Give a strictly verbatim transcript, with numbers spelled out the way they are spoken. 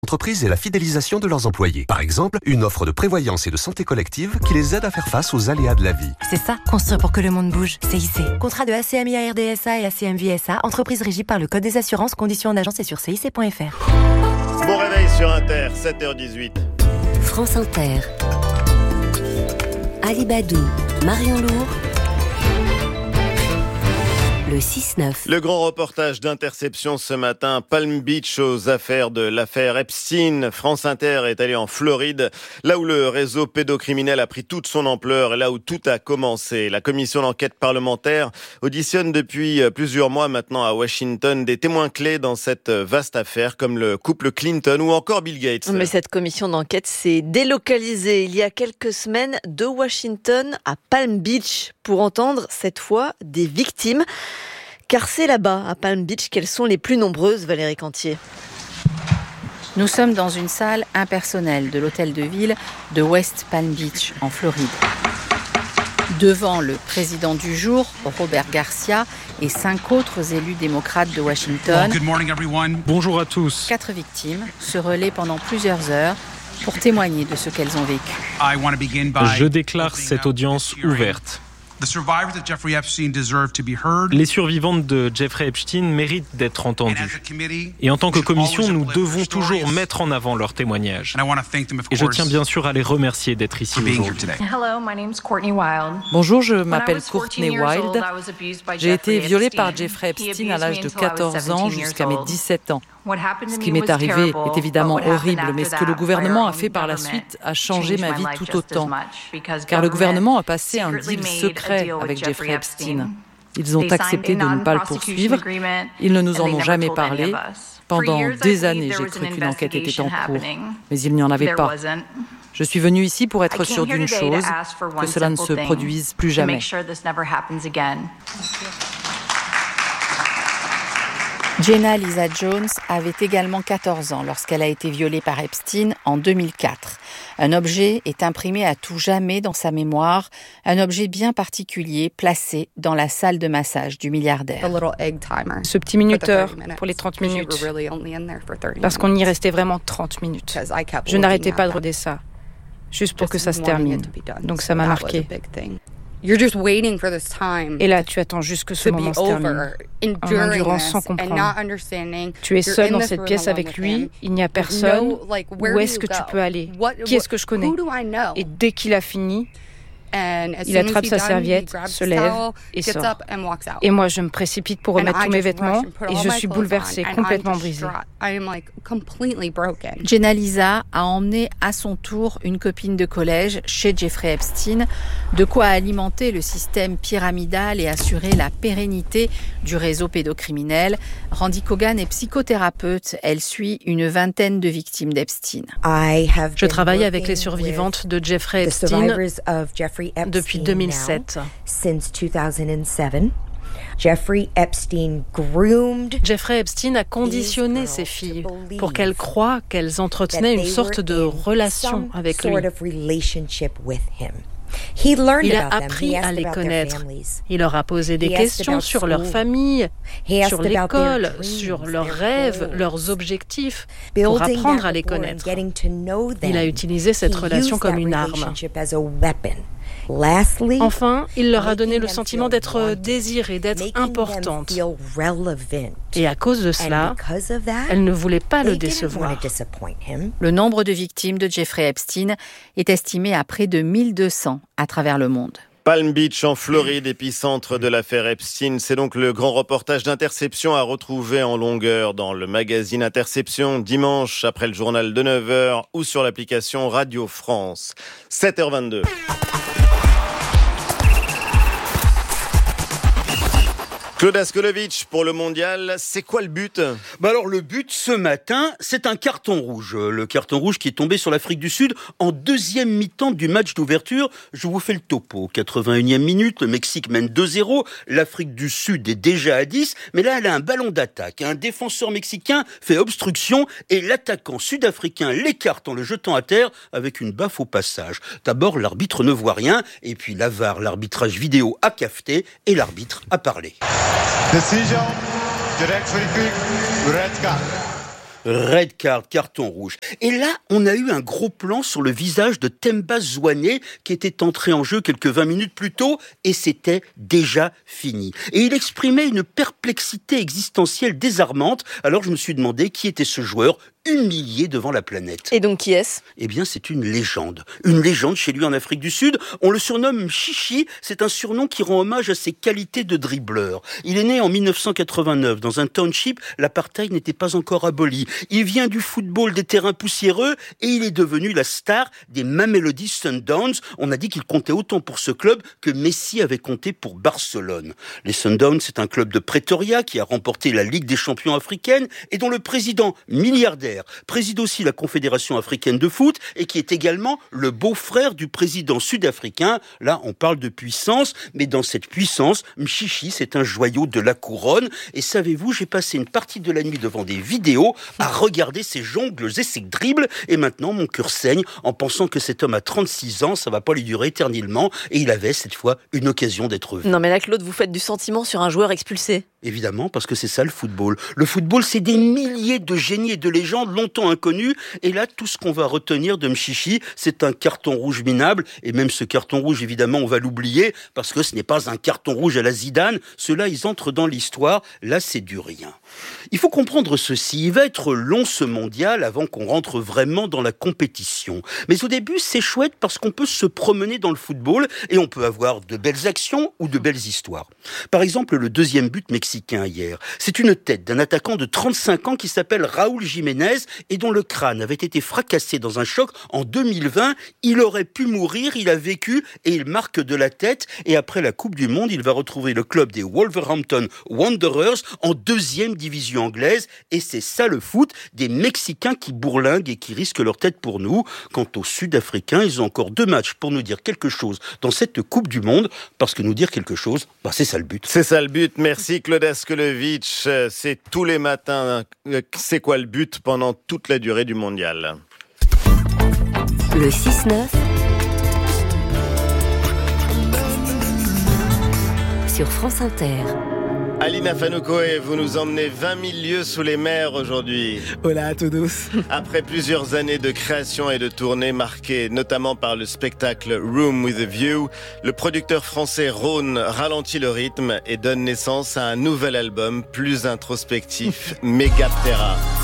Entreprises et la fidélisation de leurs employés. Par exemple, une offre de prévoyance et de santé collective qui les aide à faire face aux aléas de la vie. C'est ça, construire pour que le monde bouge. C I C. Contrat de A C M I A R D S A et A C M V S A, entreprise régie par le Code des assurances, conditions en agence et sur C I C point F R. Bon réveil sur Inter, sept heures dix-huit. France Inter. Ali Badou, Marion Lourd. Le six neuf. Le grand reportage d'Interception ce matin, Palm Beach aux affaires de l'affaire Epstein. France Inter est allé en Floride, là où le réseau pédocriminel a pris toute son ampleur et là où tout a commencé. La commission d'enquête parlementaire auditionne depuis plusieurs mois maintenant à Washington des témoins clés dans cette vaste affaire, comme le couple Clinton ou encore Bill Gates. Mais cette commission d'enquête s'est délocalisée il y a quelques semaines de Washington à Palm Beach pour entendre cette fois des victimes. Car c'est là-bas, à Palm Beach, qu'elles sont les plus nombreuses, Valérie Cantier. Nous sommes dans une salle impersonnelle de l'hôtel de ville de West Palm Beach, en Floride. Devant le président du jour, Robert Garcia, et cinq autres élus démocrates de Washington. Well, good morning, everyone. Bonjour à tous. Quatre victimes se relaient pendant plusieurs heures pour témoigner de ce qu'elles ont vécu. Je déclare cette audience ouverte. Les survivantes de Jeffrey Epstein méritent d'être entendues. Et en tant que commission, nous devons toujours mettre en avant leurs témoignages. Et je tiens bien sûr à les remercier d'être ici aujourd'hui. Bonjour, je m'appelle Courtney Wild. J'ai été violée par Jeffrey Epstein à l'âge de quatorze ans jusqu'à mes dix-sept ans. Ce qui m'est arrivé est évidemment horrible, mais ce que le gouvernement a fait par la suite a changé ma vie tout autant. Car le gouvernement a passé un deal secret avec Jeffrey Epstein. Ils ont accepté de ne pas le poursuivre. Ils ne nous en ont jamais parlé. Pendant des années, j'ai cru qu'une enquête était en cours, mais il n'y en avait pas. Je suis venue ici pour être sûre d'une chose, que cela ne se produise plus jamais. Jenna Lisa Jones avait également quatorze ans lorsqu'elle a été violée par Epstein en deux mille quatre. Un objet est imprimé à tout jamais dans sa mémoire, un objet bien particulier placé dans la salle de massage du milliardaire. Ce petit minuteur pour les trente minutes, parce qu'on y restait vraiment trente minutes. Je n'arrêtais pas de regarder ça, juste pour que ça se termine. Donc ça m'a marqué. Et là, tu attends juste que ce moment se termine, en endurant sans comprendre. Tu es seul dans cette pièce avec lui, il n'y a personne. Où est-ce que tu peux aller? Qui est-ce que je connais? Et dès qu'il a fini, il attrape sa serviette, se lève et sort. Et moi, je me précipite pour remettre tous mes vêtements et je suis bouleversée, complètement brisée. Jenna Lisa a emmené à son tour une copine de collège chez Jeffrey Epstein, de quoi alimenter le système pyramidal et assurer la pérennité du réseau pédocriminel. Randy Cogan est psychothérapeute. Elle suit une vingtaine de victimes d'Epstein. Je travaille avec les survivantes de Jeffrey Epstein depuis deux mille sept. Jeffrey Epstein groomed. Jeffrey Epstein a conditionné ces filles pour qu'elles croient qu'elles entretenaient une sorte de relation avec lui. Il a appris à les connaître. Il leur a posé des questions sur leur famille, sur l'école, sur leurs rêves, leurs objectifs, pour apprendre à les connaître. Il a utilisé cette relation comme une arme. Enfin, il leur a donné le sentiment d'être désirée, d'être importante. Et à cause de cela, elles ne voulaient pas le décevoir. Le nombre de victimes de Jeffrey Epstein est estimé à près de mille deux cents à travers le monde. Palm Beach en Floride, épicentre de l'affaire Epstein. C'est donc le grand reportage d'Interception à retrouver en longueur dans le magazine Interception dimanche après le journal de neuf heures ou sur l'application Radio France. sept heures vingt-deux. Claude Askolovitch, pour le mondial, c'est quoi le but ? Bah alors le but ce matin, c'est un carton rouge. Le carton rouge qui est tombé sur l'Afrique du Sud en deuxième mi-temps du match d'ouverture. Je vous fais le topo. quatre-vingt-unième minute, le Mexique mène deux zéro. L'Afrique du Sud est déjà à dix. Mais là, elle a un ballon d'attaque. Un défenseur mexicain fait obstruction et l'attaquant sud-africain l'écarte en le jetant à terre avec une baffe au passage. D'abord, l'arbitre ne voit rien. Et puis la V A R, l'arbitrage vidéo, a cafeté et l'arbitre a parlé. Decision, direct free kick, red card. Red card, carton rouge. Et là, on a eu un gros plan sur le visage de Themba Zwane qui était entré en jeu quelques vingt minutes plus tôt et c'était déjà fini. Et il exprimait une perplexité existentielle désarmante. Alors je me suis demandé qui était ce joueur humilié devant la planète. Et donc qui est-ce ? Eh bien, c'est une légende. Une légende chez lui en Afrique du Sud. On le surnomme Chichi. C'est un surnom qui rend hommage à ses qualités de dribbleur. Il est né en dix-neuf cent quatre-vingt-neuf dans un township. L'apartheid n'était pas encore aboli. Il vient du football des terrains poussiéreux et il est devenu la star des Mamelodi Sundowns. On a dit qu'il comptait autant pour ce club que Messi avait compté pour Barcelone. Les Sundowns, c'est un club de Pretoria qui a remporté la Ligue des champions africaine et dont le président milliardaire préside aussi la Confédération africaine de foot et qui est également le beau-frère du président sud-africain. Là, on parle de puissance, mais dans cette puissance, Mchichi, c'est un joyau de la couronne. Et savez-vous, j'ai passé une partie de la nuit devant des vidéos à regarder ses jongles et ses dribbles. Et maintenant, mon cœur saigne en pensant que cet homme a trente-six ans, ça va pas lui durer éternellement. Et il avait cette fois une occasion d'être vu. Non mais là, Claude, vous faites du sentiment sur un joueur expulsé. Évidemment, parce que c'est ça le football. Le football, c'est des milliers de génies et de légendes longtemps inconnus. Et là, tout ce qu'on va retenir de Mchichi, c'est un carton rouge minable. Et même ce carton rouge, évidemment, on va l'oublier, parce que ce n'est pas un carton rouge à la Zidane. Ceux-là, ils entrent dans l'histoire. Là, c'est du rien. Il faut comprendre ceci. Il va être long, ce mondial, avant qu'on rentre vraiment dans la compétition. Mais au début, c'est chouette parce qu'on peut se promener dans le football et on peut avoir de belles actions ou de belles histoires. Par exemple, le deuxième but mexicain hier. C'est une tête d'un attaquant de trente-cinq ans qui s'appelle Raúl Jiménez et dont le crâne avait été fracassé dans un choc en deux mille vingt. Il aurait pu mourir, il a vécu et il marque de la tête. Et après la Coupe du Monde, il va retrouver le club des Wolverhampton Wanderers en deuxième division anglaise. Et c'est ça le foot, des Mexicains qui bourlinguent et qui risquent leur tête pour nous. Quant aux Sud-Africains, ils ont encore deux matchs pour nous dire quelque chose dans cette Coupe du Monde. Parce que nous dire quelque chose, bah c'est ça le but. C'est ça le but. Merci Claude Askelovitch. C'est tous les matins. C'est quoi le but pendant toute la durée du mondial ? Le six neuf sur France Inter. Alina Fanoukoé, vous nous emmenez vingt mille lieues sous les mers aujourd'hui. Hola a todos. Après plusieurs années de création et de tournée marquées notamment par le spectacle Room with a View, le producteur français Rhône ralentit le rythme et donne naissance à un nouvel album plus introspectif, Megaptera.